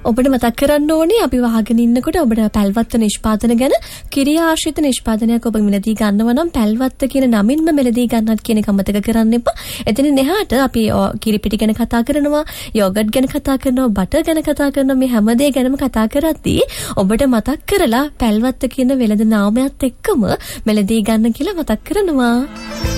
ඔබට මතක් කරන්න ඕනේ අපි වහගෙන ඉන්නකොට ඔබට පැල්වත්ත නිෂ්පාදන ගැන කිරි ආශ්‍රිත නිෂ්පාදනයක් ඔබ මිලදී ගන්නවා නම් පැල්වත්ත කියන නමින්ම මිලදී ගන්නත් කියන එක අමතක කරන්න එපා. එතනින් එහාට අපි කිරි පිටි ගැන කතා කරනවා, යෝගට් ගැන කතා කරනවා, බටර් ගැන කතා කරනවා, මේ හැම දේ ගැනම කතා කරද්දී ඔබට මතක් කරලා පැල්වත්ත කියන වෙළඳ නාමයත් එක්කම මිලදී ගන්න කියලා මතක් කරනවා.